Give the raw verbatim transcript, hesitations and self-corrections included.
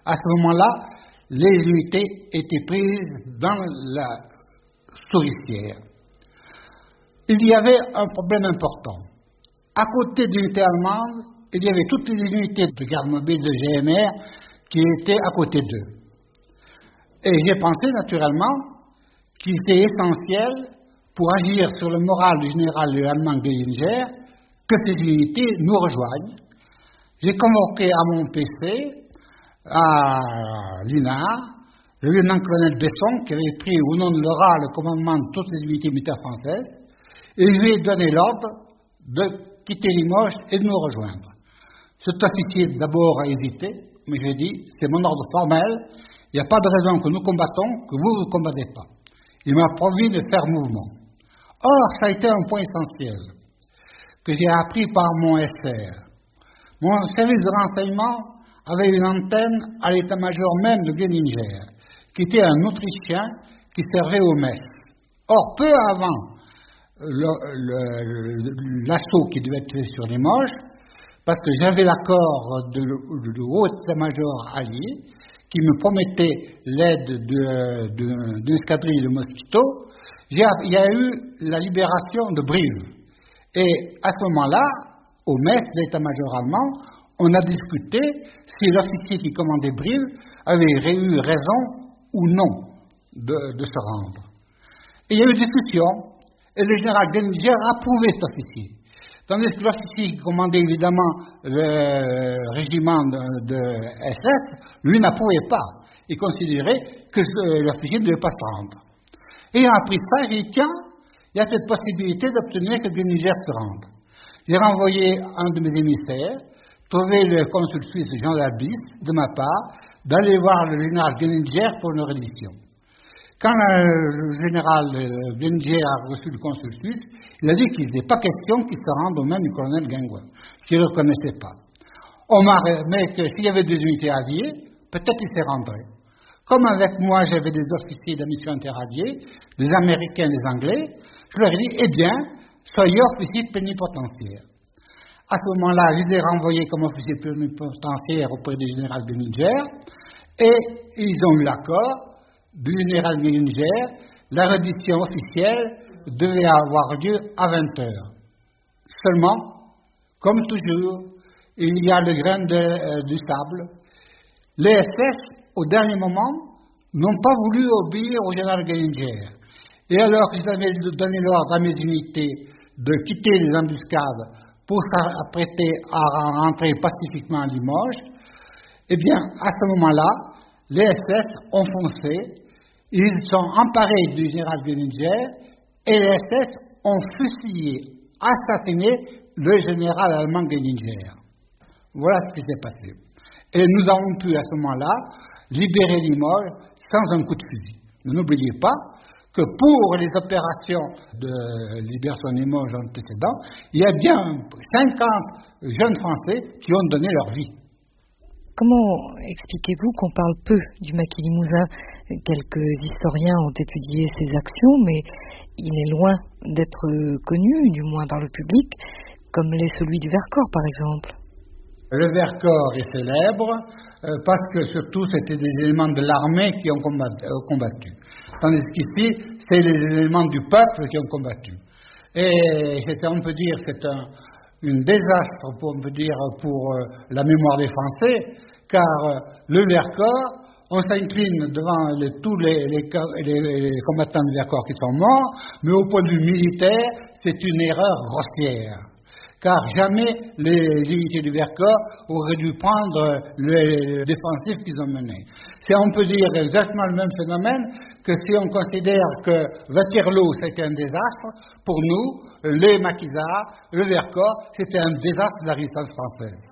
À ce moment-là, les unités étaient prises dans la souricière. Il y avait un problème important. À côté de l'unité allemande, il y avait toutes les unités de garde mobile de G M R qui étaient à côté d'eux. Et j'ai pensé naturellement qu'il était essentiel pour agir sur le moral du général allemand Geininger que ces unités nous rejoignent. J'ai convoqué à mon P C, à l'I N A, le lieutenant-colonel Besson, qui avait pris au nom de l'O R A le commandement de toutes les unités militaires françaises, et je lui ai donné l'ordre de quitter Limoges et de nous rejoindre. Cet officier d'abord a hésité, mais j'ai dit, c'est mon ordre formel, il n'y a pas de raison que nous combattons, que vous ne combattez pas. Il m'a promis de faire mouvement. Or, ça a été un point essentiel que j'ai appris par mon S R. Mon service de renseignement avait une antenne à l'état-major même de Geininger, qui était un Autrichien qui servait au mess. Or, peu avant l'assaut qui devait être fait sur Limoges, parce que j'avais l'accord de, de, de haut état-major allié, qui me promettait l'aide d'une escadrille de Mosquito, il y a eu la libération de Brive. Et à ce moment-là, au mess de l'état-major allemand, on a discuté si l'officier qui commandait Brive avait eu raison ou non de, de se rendre. Et il y a eu discussion, et le général Geininger a approuvé cet officier. Tandis que l'officier qui commandait évidemment le régiment de, de S S, lui n'approuvait pas. Il considérait que l'officier ne devait pas se rendre. Ayant appris ça, j'ai dit, tiens, il y a cette possibilité d'obtenir que Geininger se rende. J'ai renvoyé un de mes émissaires, trouvé le consul suisse Jean Dalbis, de ma part, d'aller voir le général Geininger pour une reddition. Quand le général Geininger a reçu le consul suisse, il a dit qu'il n'était pas question qu'il se rende au même du colonel Guingouin, qu'il ne le reconnaissait pas. On m'a mais que s'il y avait des unités alliées, peut-être il s'y rendrait. Comme avec moi, j'avais des officiers de mission interalliés, des Américains, des Anglais, je leur ai dit, eh bien, soyez officiers plénipotentiaires. À ce moment-là, je les ai renvoyés comme officiers plénipotentiaires auprès du général Geininger, et ils ont eu l'accord du général Geininger. La reddition officielle devait avoir lieu à vingt heures. Seulement, comme toujours, il y a le grain de, euh, du sable. Les S S, au dernier moment, n'ont pas voulu obéir au général Geininger. Et alors qu'ils avaient donné l'ordre à mes unités de quitter les embuscades pour s'apprêter à rentrer pacifiquement à Limoges, eh bien, à ce moment-là, les S S ont foncé, ils sont emparés du général Geininger et les S S ont fusillé, assassiné le général allemand Geininger. Voilà ce qui s'est passé. Et nous avons pu à ce moment-là libérer Limoges sans un coup de fusil. Mais n'oubliez pas que pour les opérations de libération de Limoges antécédentes, il y a bien cinquante jeunes Français qui ont donné leur vie. Comment expliquez-vous qu'on parle peu du maquis limousin? Quelques historiens ont étudié ses actions, mais il est loin d'être connu, du moins par le public, comme l'est celui du Vercors, par exemple. Le Vercors est célèbre euh, parce que surtout c'était des éléments de l'armée qui ont combattu, euh, combattu. Tandis qu'ici, c'est les éléments du peuple qui ont combattu. Et c'est, on peut dire, c'est un un désastre, pour, on peut dire, pour euh, la mémoire des Français, car euh, le Vercors, on s'incline devant les, tous les, les, les, les combattants du Vercors qui sont morts, mais au point de vue militaire, c'est une erreur grossière. Car jamais les unités du Vercors auraient dû prendre les défensifs qu'ils ont menés. C'est, on peut dire, exactement le même phénomène que si on considère que Waterloo, c'était un désastre, pour nous, les maquisards, le Vercors, c'était un désastre de la résistance française.